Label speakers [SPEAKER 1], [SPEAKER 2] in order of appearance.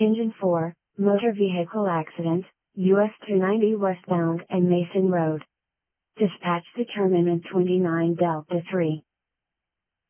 [SPEAKER 1] Engine 4, motor vehicle accident, US 290 westbound and Mason Road. Dispatch determinant 29 Delta 3.